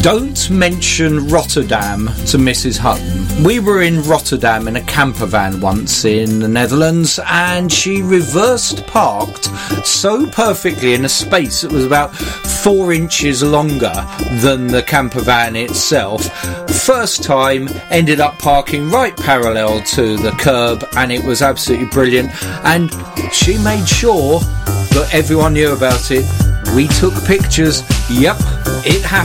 Don't mention Rotterdam to Mrs. Hutton. We were in Rotterdam in a camper van once in the Netherlands, and she reversed parked so perfectly in a space that was about 4 inches longer than the camper van itself. First time, ended up parking right parallel to the curb, and it was absolutely brilliant. And she made sure that everyone knew about it. We took pictures. Yep, it happened.